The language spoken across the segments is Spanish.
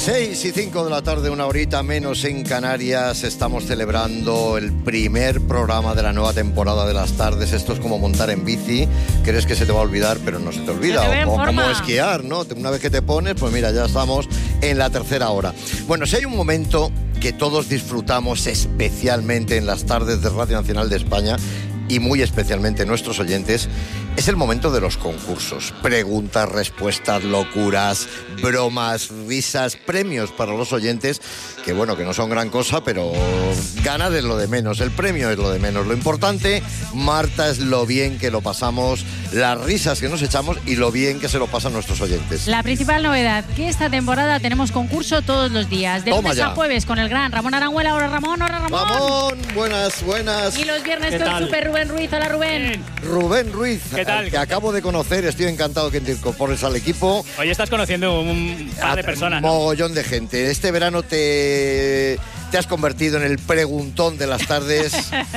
6:05 de la tarde, una horita menos en Canarias. Estamos celebrando el primer programa de la nueva temporada de las tardes. Esto es como montar en bici. Crees que se te va a olvidar, pero no se te olvida. O como esquiar, ¿no? Una vez que te pones, pues mira, ya estamos en la tercera hora. Bueno, si hay un momento que todos disfrutamos especialmente en las tardes de Radio Nacional de España, y muy especialmente nuestros oyentes, es el momento de los concursos. Preguntas, respuestas, locuras, bromas, risas, premios para los oyentes, que bueno, que no son gran cosa, pero ganar es lo de menos, el premio es lo de menos. Lo importante, Marta, es lo bien que lo pasamos, las risas que nos echamos y lo bien que se lo pasan nuestros oyentes. La principal novedad, que esta temporada tenemos concurso todos los días, de lunes a jueves, con el gran Ramón Arangüela. Hola Ramón, hola Ramón. Ramón, buenas, buenas. Y los viernes con Super Rubén Ruiz. Hola Rubén. Rubén Ruiz, ¿qué tal? Que acabo de conocer, estoy encantado que te incorpores al equipo. Hoy estás conociendo un par de personas, ¿no? Mogollón de gente. Este verano te has convertido en el preguntón de las tardes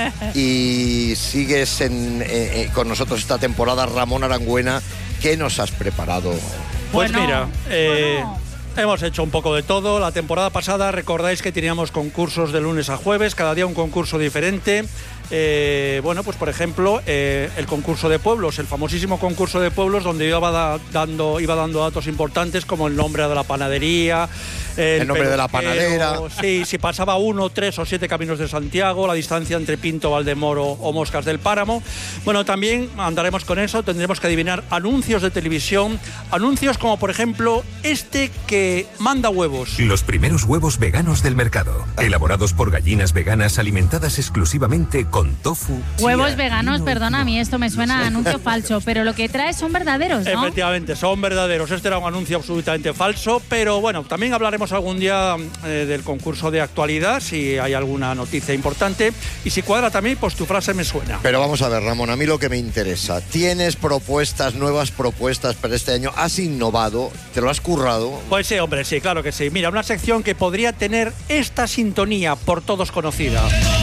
y sigues con nosotros esta temporada. Ramón Arangüena, ¿qué nos has preparado? Pues mira, hemos hecho un poco de todo. La temporada pasada recordáis que teníamos concursos de lunes a jueves, cada día un concurso diferente. Bueno, pues por ejemplo, el concurso de pueblos, el famosísimo concurso de pueblos, donde iba dando datos importantes como el nombre de la panadería, el nombre de la panadera. Sí, si pasaba 1, 3 o 7 caminos de Santiago, la distancia entre Pinto, Valdemoro o Moscas del Páramo. Bueno, también andaremos con eso, tendremos que adivinar anuncios de televisión, anuncios como por ejemplo este que manda huevos. Los primeros huevos veganos del mercado, elaborados por gallinas veganas alimentadas exclusivamente con tofu. Huevos veganos, perdona, a mí esto me suena a anuncio falso, pero lo que trae son verdaderos, ¿no? Efectivamente, son verdaderos. Este era un anuncio absolutamente falso, pero bueno, también hablaremos algún día del concurso de actualidad, si hay alguna noticia importante, y si cuadra también, pues tu frase me suena. Pero vamos a ver, Ramón, a mí lo que me interesa, ¿tienes propuestas, nuevas propuestas para este año? ¿Has innovado? ¿Te lo has currado? Pues sí, hombre, sí, claro que sí. Mira, una sección que podría tener esta sintonía por todos conocida.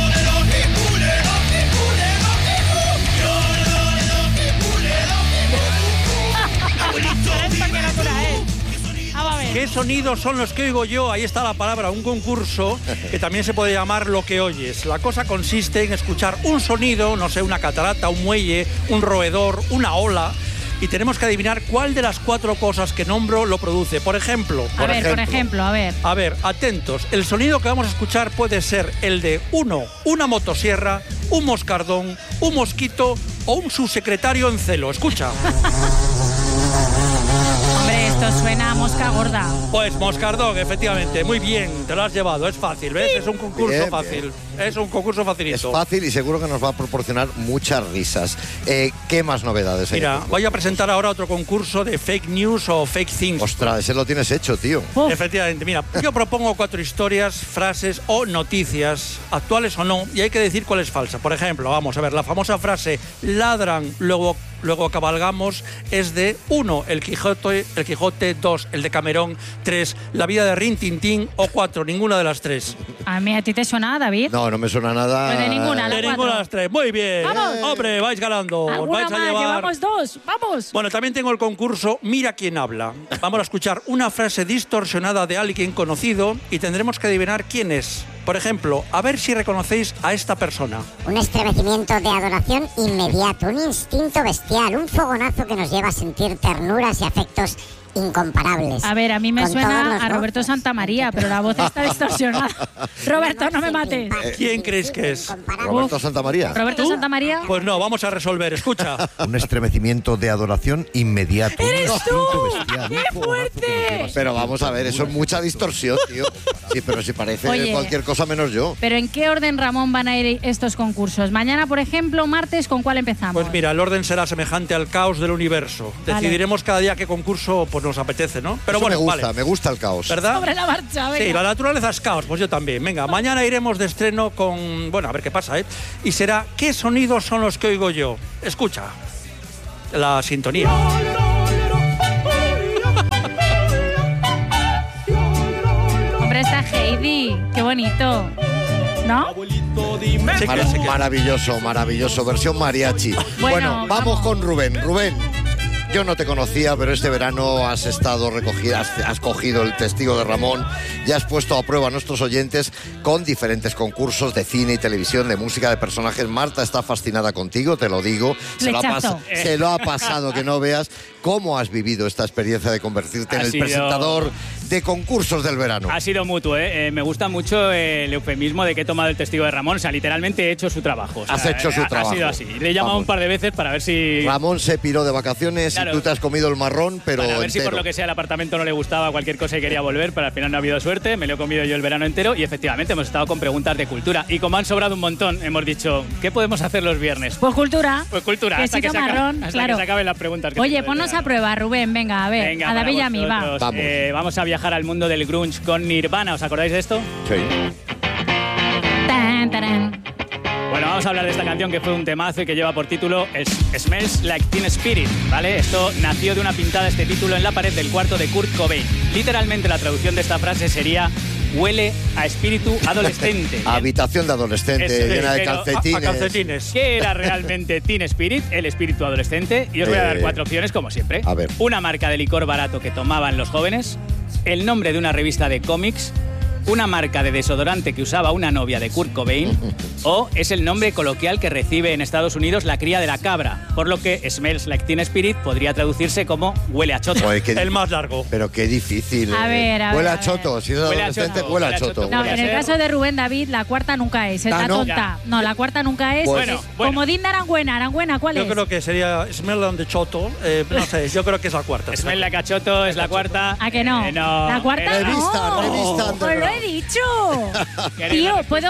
¿Qué sonidos son los que oigo yo? Ahí está la palabra, un concurso que también se puede llamar lo que oyes. La cosa consiste en escuchar un sonido, no sé, una catarata, un muelle, un roedor, una ola, y tenemos que adivinar cuál de las 4 cosas que nombro lo produce. Por ejemplo. A ver. A ver, atentos. El sonido que vamos a escuchar puede ser el de una motosierra, un moscardón, un mosquito o un subsecretario en celo. Escucha. Hombre, esto suena a mosca gorda. Pues moscardón, efectivamente. Muy bien, te lo has llevado. Es fácil, ¿ves? Es un concurso fácil. Es un concurso facilito. Es fácil y seguro que nos va a proporcionar muchas risas. ¿Qué más novedades hay? Mira, voy a presentar ahora otro concurso de fake news o fake things. Ostras, ese lo tienes hecho, tío. Efectivamente, mira, yo propongo 4 historias, frases o noticias, actuales o no, y hay que decir cuál es falsa. Por ejemplo, vamos a ver, la famosa frase ladran, luego cabalgamos es de 1, el Quijote, 2, el de Camerón, 3, la vida de Rin Tin Tin o 4, ninguna de las 3. ¿A ti te suena, David? No me suena nada. Pues de ninguna, de ninguna de las 3. Muy bien. ¡Vamos! Hombre, vais ganando. ¿Alguna Vais a más? llevar... Llevamos 2. ¡Vamos! Bueno, también tengo el concurso Mira quién habla. Vamos a escuchar una frase distorsionada de alguien conocido y tendremos que adivinar quién es. Por ejemplo, a ver si reconocéis a esta persona. Un estremecimiento de adoración inmediato, un instinto bestial, un fogonazo que nos lleva a sentir ternuras y afectos incomparables. A ver, a mí me suena a Roberto Santamaría, pero la voz está distorsionada. Roberto, no me mates. ¿Quién crees que es? ¿Roberto Santamaría? ¿Roberto Santamaría? Pues no, vamos a resolver. Escucha. Un estremecimiento de adoración inmediato. ¡Eres tú! Bestial, ¡Qué fuerte! Pero vamos a ver, eso es mucha distorsión, tío. Sí, pero si parece cualquier cosa menos yo. ¿Pero en qué orden, Ramón, van a ir estos concursos? Mañana, por ejemplo, martes, ¿con cuál empezamos? Pues mira, el orden será semejante al caos del universo. Vale. Decidiremos cada día qué concurso nos apetece, ¿no? Pero eso bueno, me gusta el caos. ¿Verdad? Sobre la marcha, venga. Sí, la naturaleza es caos, pues yo también. Venga, mañana iremos de estreno con... Bueno, a ver qué pasa, ¿eh? Y será, ¿qué sonidos son los que oigo yo? Escucha, la sintonía. Hombre, está Heidi, qué bonito. ¿No? Maravilloso, versión mariachi. Bueno, vamos con Rubén. Rubén, yo no te conocía, pero este verano has estado recogida, has cogido el testigo de Ramón y has puesto a prueba a nuestros oyentes con diferentes concursos de cine y televisión, de música, de personajes. Marta está fascinada contigo, te lo digo. Se lo ha pasado que no veas. ¿Cómo has vivido esta experiencia de convertirte en el presentador de concursos del verano? Ha sido mutuo, ¿eh? Me gusta mucho el eufemismo de que he tomado el testigo de Ramón. O sea, literalmente he hecho su trabajo. O sea, has hecho su trabajo. Ha sido así. Le he llamado un par de veces para ver si... Ramón se piró de vacaciones, claro, y tú te has comido el marrón, pero a ver entero. Si por lo que sea el apartamento no le gustaba cualquier cosa y quería volver, pero al final no ha habido suerte. Me lo he comido yo el verano entero y efectivamente hemos estado con preguntas de cultura. Y como han sobrado un montón, hemos dicho, ¿qué podemos hacer los viernes? Pues cultura. Pues cultura. Hasta que se acaben las preguntas. Oye, ponnos a prueba, Rubén. Venga, a ver, venga, a David y a mí, va. Vamos a viajar al mundo del grunge con Nirvana. ¿Os acordáis de esto? Sí. Tan, tarán. Bueno, vamos a hablar de esta canción que fue un temazo y que lleva por título Smells Like Teen Spirit, ¿vale? Esto nació de una pintada, este título, en la pared del cuarto de Kurt Cobain. Literalmente la traducción de esta frase sería: huele a espíritu adolescente. Habitación de adolescente, llena de calcetines. ¿Qué era realmente Teen Spirit, el espíritu adolescente? Y os voy a dar 4 opciones, como siempre. A ver. Una marca de licor barato que tomaban los jóvenes, el nombre de una revista de cómics, una marca de desodorante que usaba una novia de Kurt Cobain, o es el nombre coloquial que recibe en Estados Unidos la cría de la cabra, por lo que Smells Like Teen Spirit podría traducirse como huele a choto. Joder, el más largo. Pero qué difícil. A ver, huele a choto. Si es adolescente, huele a choto. No, en el caso de Rubén David, la cuarta nunca es. Está tonta. No, la cuarta nunca es. Bueno. Comodín de Arangüena, ¿cuál es? Yo creo que sería Smell on the Choto. No sé, yo creo que es la cuarta. Smell Like a choto es la cuarta. ¿A que no? No. La cuarta Revista. Pues lo he dicho. Tío, puedo.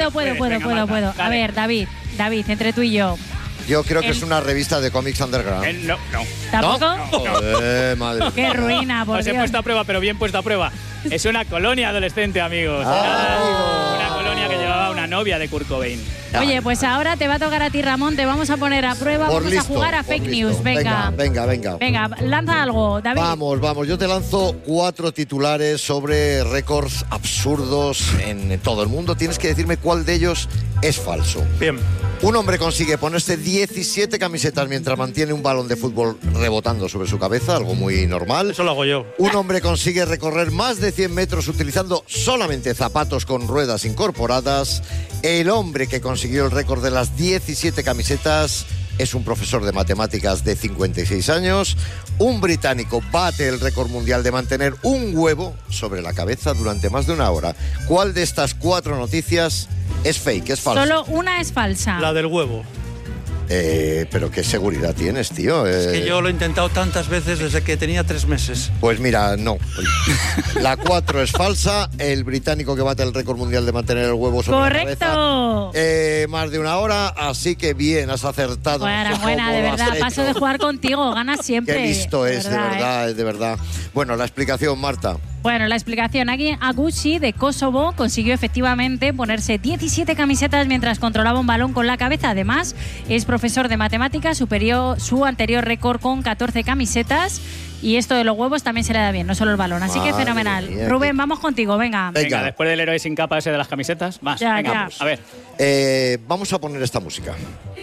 A ver, David, entre tú y yo. Yo creo que es una revista de cómics underground. No. ¿Tampoco? Joder, madre. Qué ruina, por Os he puesto a prueba, pero bien puesto a prueba. Es una colonia adolescente, amigos. Una colonia que llevaba una novia de Kurt Cobain. Oye, pues ahora te va a tocar a ti, Ramón, te vamos a poner a prueba, vamos a jugar a fake news. Venga, lanza algo, David. Vamos, yo te lanzo 4 titulares sobre récords absurdos en todo el mundo. Tienes que decirme cuál de ellos es falso. Bien. Un hombre consigue ponerse 17 camisetas mientras mantiene un balón de fútbol rebotando sobre su cabeza, algo muy normal. Eso lo hago yo. Un hombre consigue recorrer más de 100 metros utilizando solamente zapatos con ruedas incorporadas. El hombre que consiguió el récord de las 17 camisetas es un profesor de matemáticas de 56 años. Un británico bate el récord mundial de mantener un huevo sobre la cabeza durante más de 1 hora. ¿Cuál de estas 4 noticias es fake, es falsa? Solo una es falsa. La del huevo. Pero qué seguridad tienes, tío. Es que yo lo he intentado tantas veces desde que tenía 3 meses. Pues mira, no. La 4 es falsa. El británico que bate el récord mundial de mantener el huevo sobre la cabeza. Más de 1 hora, así que bien, has acertado. Buena, de verdad. Paso de jugar contigo, ganas siempre. Qué listo es, de verdad. Bueno, la explicación, Marta. Bueno, la explicación. Aquí Agushi, de Kosovo, consiguió efectivamente ponerse 17 camisetas mientras controlaba un balón con la cabeza. Además, es profesor de matemáticas, superó su anterior récord con 14 camisetas. Y esto de los huevos también se le da bien, no solo el balón. Así que fenomenal. Rubén, vamos contigo, venga. Después del héroe sin capa ese de las camisetas, más. Ya. A ver. Vamos a poner esta música.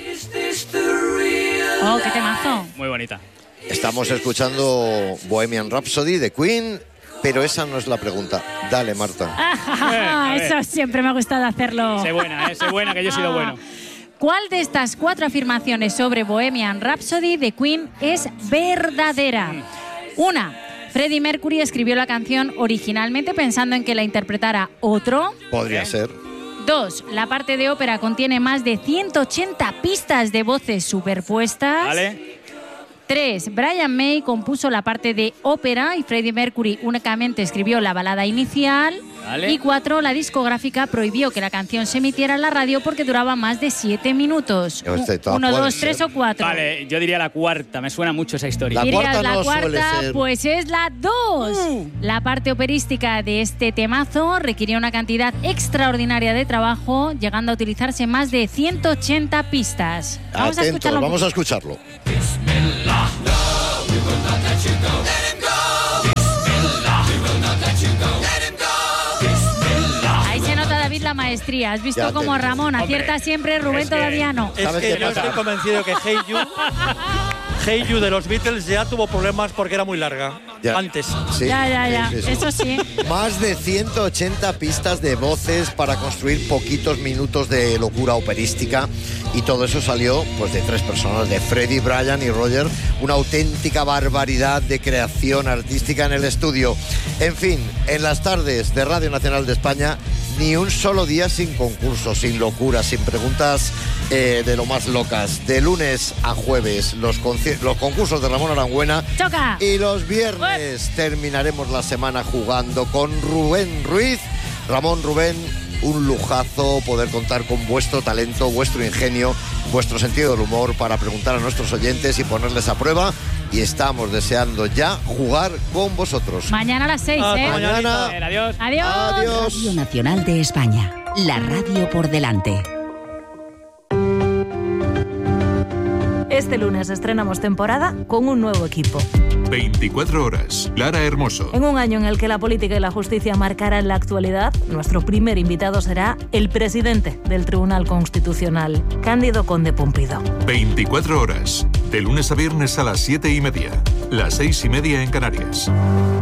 Oh, qué temazo. Muy bonita. Estamos escuchando Bohemian Rhapsody de Queen. Pero esa no es la pregunta. Dale, Marta. Eso siempre me ha gustado hacerlo. Sé buena, que yo he sido bueno. ¿Cuál de estas 4 afirmaciones sobre Bohemian Rhapsody de Queen es verdadera? 1. Freddie Mercury escribió la canción originalmente pensando en que la interpretara otro. Podría ser. 2. La parte de ópera contiene más de 180 pistas de voces superpuestas. Vale. 3. Brian May compuso la parte de ópera y Freddie Mercury únicamente escribió la balada inicial. Vale. Y 4. La discográfica prohibió que la canción se emitiera en la radio porque duraba más de 7 minutos. 1, 2, 3 o 4. Vale, yo diría la cuarta. Me suena mucho esa historia. La cuarta pues es la 2. La parte operística de este temazo requirió una cantidad extraordinaria de trabajo, llegando a utilizarse más de 180 pistas. Vamos a escucharlo. Ahí se nota, David, la maestría. Has visto cómo Ramón acierta siempre, Rubén todavía no. Es que yo estoy convencido que Hey Hey You de los Beatles ya tuvo problemas porque era muy larga. Ya. Antes. Sí. Ya. Sí. Eso sí. Más de 180 pistas de voces para construir poquitos minutos de locura operística, y todo eso salió pues de 3 personas, de Freddie, Brian y Roger. Una auténtica barbaridad de creación artística en el estudio. En fin, en las tardes de Radio Nacional de España, ni un solo día sin concursos, sin locuras, sin preguntas de lo más locas. De lunes a jueves, los concursos de Ramón Arangüena. ¡Choca! Y los viernes terminaremos la semana jugando con Rubén Ruiz. Ramón, Rubén, un lujazo poder contar con vuestro talento, vuestro ingenio, vuestro sentido del humor para preguntar a nuestros oyentes y ponerles a prueba. Y estamos deseando ya jugar con vosotros. Mañana a las 6, ¿eh? Mañana. Adiós. Adiós. Adiós. Radio Nacional de España. La radio por delante. Este lunes estrenamos temporada con un nuevo equipo. 24 horas. Lara Hermoso. En un año en el que la política y la justicia marcarán la actualidad, nuestro primer invitado será el presidente del Tribunal Constitucional, Cándido Conde Pumpido. 24 horas. De lunes a viernes a las 7:30. Las 6:30 en Canarias.